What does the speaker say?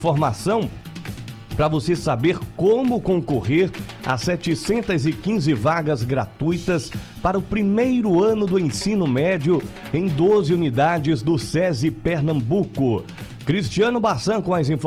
Informação para você saber como concorrer a 715 vagas gratuitas para o primeiro ano do ensino médio em 12 unidades do SESI Pernambuco. Cristiano Bassan com as informações.